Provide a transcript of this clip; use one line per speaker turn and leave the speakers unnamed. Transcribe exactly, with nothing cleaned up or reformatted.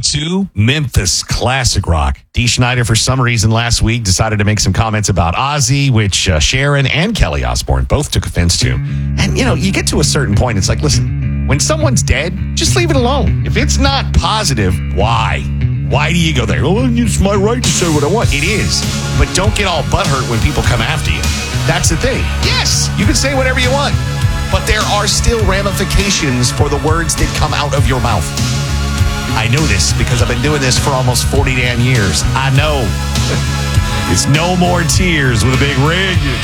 to Memphis classic rock. Dee Schneider, for some reason last week, decided to make some comments about Ozzy, which uh, Sharon and Kelly Osbourne both took offense to. And, you know, you get to a certain point, it's like, listen, when someone's dead, just leave it alone. If it's not positive, why? Why do you go there? Oh, it's my right to say what I want. It is. But don't get all butthurt when people come after you. That's the thing. Yes, you can say whatever you want. But there are still ramifications for the words that come out of your mouth. I know this because I've been doing this for almost forty damn years. I know. It's no more tears with a big red.